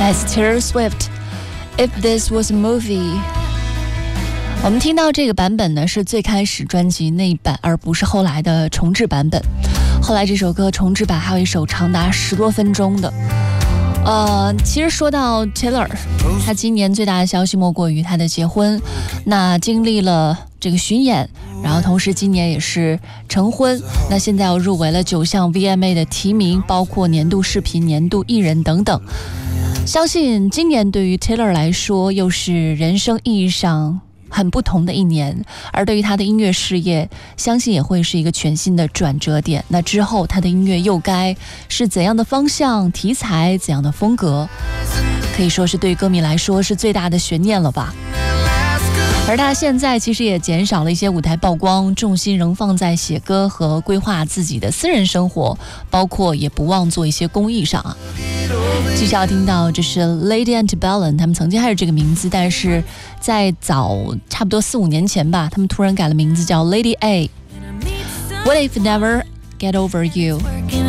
That's Taylor Swift, If This Was a Movie。 我们听到这个版本呢，是最开始专辑那一版，而不是后来的重制版本。后来这首歌重制版还有一首长达10多分钟的。其实说到 Taylor， 他今年最大的消息莫过于他的结婚。那经历了这个巡演，然后同时今年也是成婚，那现在又入围了9项 VMA 的提名，包括年度视频、年度艺人等等。相信今年对于 Taylor 来说，又是人生意义上很不同的一年，而对于他的音乐事业，相信也会是一个全新的转折点。那之后他的音乐又该是怎样的方向、题材、怎样的风格，可以说是对于歌迷来说是最大的悬念了吧。而他现在其实也减少了一些舞台曝光，重心仍放在写歌和规划自己的私人生活，包括也不忘做一些公益上啊。继续要听到这是 Lady Antebellum， 他们曾经还是这个名字，但是在早差不多4-5年前吧，他们突然改了名字叫 Lady A。 What if never get over you。